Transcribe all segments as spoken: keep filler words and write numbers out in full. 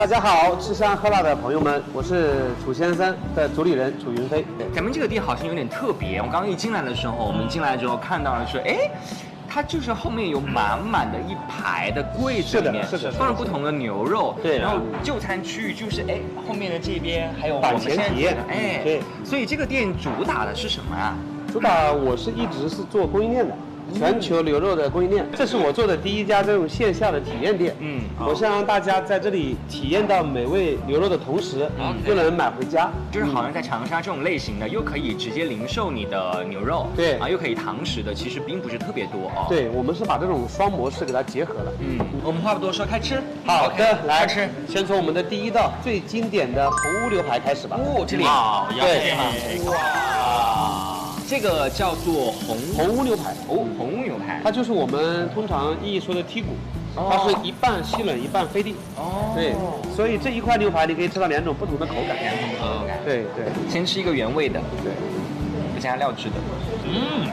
大家好，吃香喝辣的朋友们，我是楚先生的主理人楚云飞。 咱们这个店好像有点特别，我刚刚一进来的时候，我们进来之后看到的是，哎。它就是后面有满满的一排的柜子里面， 是的，是的， 放了不同的牛肉， 对， 然后就餐区域就是哎后面的这边还有板前体验， 哎，对，所以这个店主打的是什么啊？ 主打我是一直是做供应链的。全球牛肉的供应链，这是我做的第一家这种线下的体验店。嗯，我想让大家在这里体验到美味牛肉的同时，嗯，又能买回家。 就是好像在长沙这种类型的，又可以直接零售你的牛肉， 对啊，又可以堂食的，其实并不是特别多哦。 对，我们是把这种双模式给它结合了。 嗯，我们话不多说，开吃。 好的， okay, 来吃。 先从我们的第一道最经典的红屋牛排开始吧。 哦，这里好， 对， 哇。这个叫做红红屋牛排， 哦，红屋牛排， 它就是我们通常意义说的剔骨，哦、它是一半细冷一半飞地。哦，对，所以这一块牛排你可以吃到两种不同的口感。 两种口感。 对对， 先吃一个原味的， 对， 不加料汁的。 嗯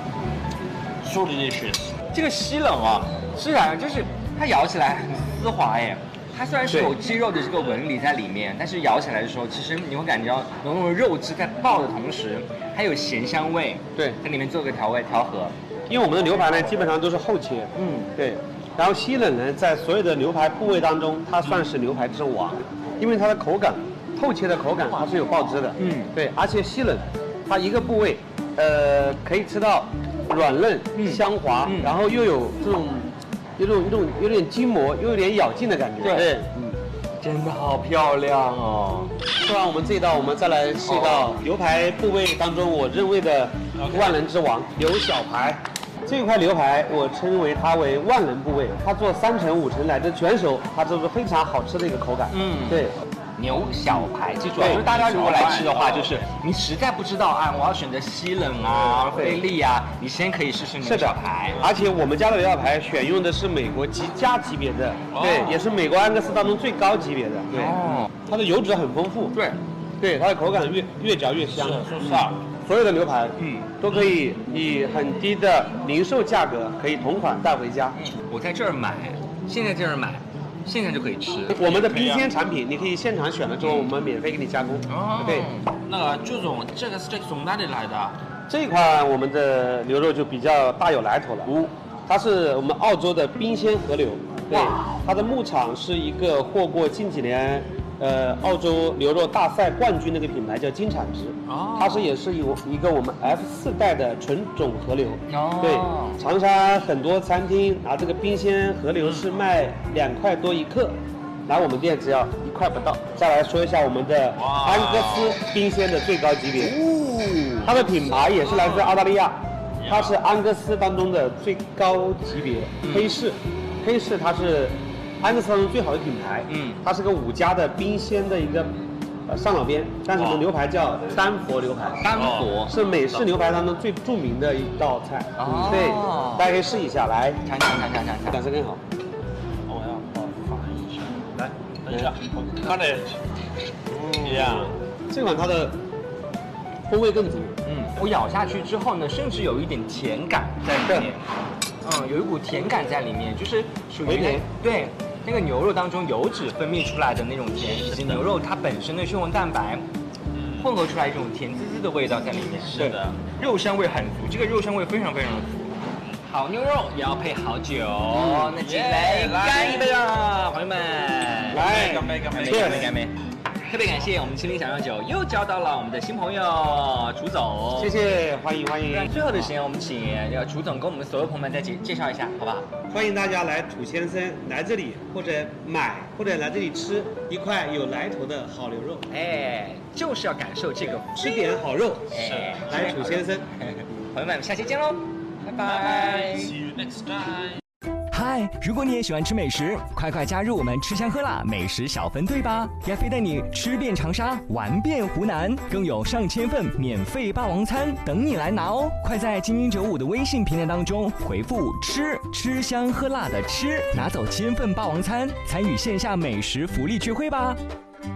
，so delicious。 这个西冷啊，吃起来就是它咬起来很丝滑耶。它虽然是有鸡肉的这个纹理在里面，但是咬起来的时候，其实你会感觉到浓浓的肉汁在爆的同时，还有咸香味， 对， 在里面做个调味调和。 因为我们的牛排呢，基本上都是后切，嗯，对。然后西冷呢，在所有的牛排部位当中，它算是牛排之王，因为它的口感，后切的口感它是有爆汁的，嗯，对。而且西冷，它一个部位，呃，可以吃到软嫩、嗯、香滑，嗯、然后又有这种。有种有种有点筋膜，又有点咬劲的感觉。 对，嗯，真的好漂亮哦。 吃完我们这一道，我们再来吃一道牛排部位当中我认为的万人之王牛小排。这块牛排我称为它为万人部位，它做三成五成乃至全熟，它这是非常好吃的一个口感。嗯，对。 牛小排，记住啊，就是大家如果来吃的话，就是你实在不知道啊，我要选择西冷啊、菲力啊，你先可以试试牛小排。 而且我们家的牛小排选用的是美国极佳级别的，对，也是美国安格斯当中最高级别的。对，它的油脂很丰富， 对， 对，它的口感越越嚼越香。 是啊， 所有的牛排，嗯，都可以以很低的零售价格可以同款带回家。 我在这儿买，现在在这儿买。现在就可以吃我们的冰鲜产品，你可以现场选了之后，我们免费给你加工。哦，对。 那个朱总，这个是从哪里来的？ 这一款我们的牛肉就比较大有来头了。哦，它是我们澳洲的冰鲜河流。对，它的牧场是一个获过近几年呃澳洲牛肉大赛冠军那个品牌叫金产值。哦。它是也是有一个我们 F 四代的纯种河流。哦。对，长沙很多餐厅拿这个冰鲜河流是卖两块多一克，来我们店只要一块不到。再来说一下我们的安格斯冰鲜的最高级别。哦。它的品牌也是来自澳大利亚，它是安格斯当中的最高级别黑市。黑市它是安格斯当中最好的品牌，嗯，它是个五家的冰鲜的一个呃上老边，但是我们牛排叫丹佛牛排， 丹佛是美式牛排当中最著名的一道菜，哦，对，大家可以试一下，来尝尝尝尝尝尝， 感受更好。 我要放一下，来，等一下，我看了，嗯呀， 这款它的风味更足， 嗯，我咬下去之后呢，甚至有一点甜感在里面。嗯，有一股甜感在里面，就是属于那对那个牛肉当中油脂分泌出来的那种甜，以及牛肉它本身的血红蛋白混合出来一种甜滋滋的味道在里面。 是的， 肉香味很足，这个肉香味非常非常的足。好牛肉也要配好酒，嗯、那进来干一杯啊，朋友们！ 来， 干杯，干杯， 干杯，干杯！特别感谢我们麒麟小酿酒又交到了我们的新朋友楚总， 谢谢，欢迎欢迎。 最后的时间，我们请楚总跟我们所有朋友们再介介绍一下，好不好？ 欢迎大家来楚先生来这里，或者买，或者来这里吃一块有来头的好牛肉。 哎，就是要感受这个吃点好肉。 哎， 来楚先生， 朋友们，下期见喽，拜拜。 See you next time. 嗨，如果你也喜欢吃美食，快快加入我们吃香喝辣美食小分队吧！亚飞带你吃遍长沙，玩遍湖南，更有上千份免费霸王餐等你来拿哦！快在精英九五的微信平台当中回复“吃”，吃香喝辣的“吃”，拿走千份霸王餐，参与线下美食福利聚会吧！